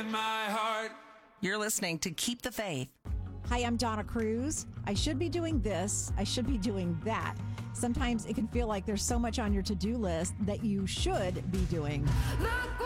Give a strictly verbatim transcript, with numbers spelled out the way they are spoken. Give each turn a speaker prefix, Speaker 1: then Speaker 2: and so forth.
Speaker 1: in my heart.
Speaker 2: You're listening to Keep the Faith.
Speaker 3: Hi, I'm Donna Cruz. I should be doing this. I should be doing that. Sometimes it can feel like there's so much on your to-do list that you should be doing.
Speaker 4: Look